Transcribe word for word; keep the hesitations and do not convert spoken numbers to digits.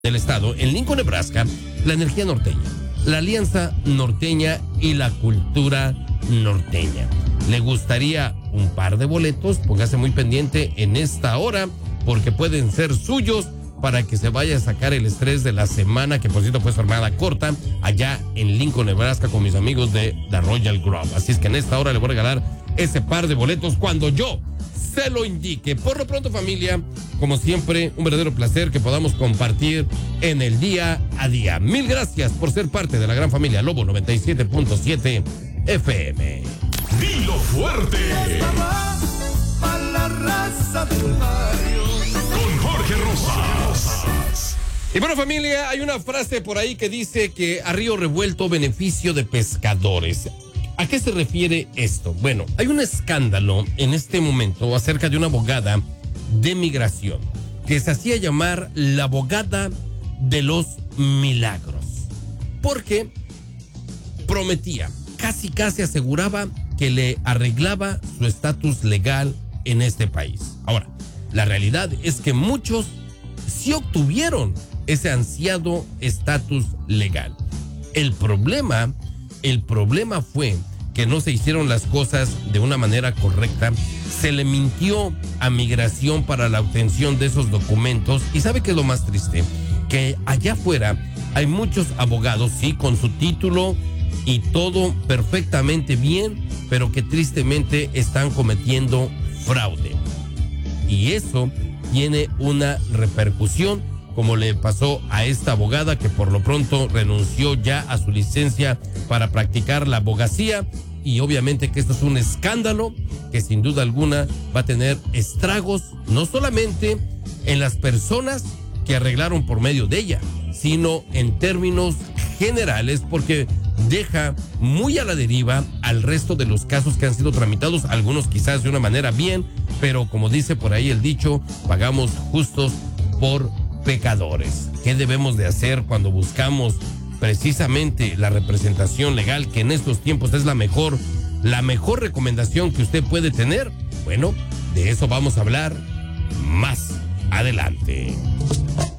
del estado, en Lincoln, Nebraska, la energía norteña, la alianza norteña y la cultura norteña. ¿Le gustaría un par de boletos? Póngase muy pendiente en esta hora porque pueden ser suyos para que se vaya a sacar el estrés de la semana, que por cierto fue jornada corta, allá en Lincoln, Nebraska, con mis amigos de The Royal Grove. Así es que en esta hora le voy a regalar ese par de boletos cuando yo se lo indique. Por lo pronto, familia, como siempre, un verdadero placer que podamos compartir en el día a día. Mil gracias por ser parte de la gran familia Lobo noventa y siete punto siete F M. Dilo fuerte. A la raza del barrio. Con Jorge Rosas. Y bueno, familia, hay una frase por ahí que dice que a río revuelto beneficio de pescadores. ¿A qué se refiere esto? Bueno, hay un escándalo en este momento acerca de una abogada de migración que se hacía llamar la abogada de los milagros, porque prometía, casi casi aseguraba que le arreglaba su estatus legal en este país. Ahora, la realidad es que muchos sí obtuvieron ese ansiado estatus legal. El problema, el problema fue que no se hicieron las cosas de una manera correcta. Se le mintió a migración para la obtención de esos documentos. Y ¿sabe qué es lo más triste? Que allá afuera hay muchos abogados, sí, con su título y todo perfectamente bien, pero que tristemente están cometiendo fraude. Y eso tiene una repercusión, como le pasó a esta abogada que por lo pronto renunció ya a su licencia para practicar la abogacía. Y obviamente que esto es un escándalo que sin duda alguna va a tener estragos no solamente en las personas que arreglaron por medio de ella, sino en términos generales, porque deja muy a la deriva al resto de los casos que han sido tramitados, algunos quizás de una manera bien, pero como dice por ahí el dicho, pagamos justos por pecadores. ¿Qué debemos de hacer cuando buscamos precisamente la representación legal, que en estos tiempos es la mejor, la mejor recomendación que usted puede tener? Bueno, de eso vamos a hablar más adelante.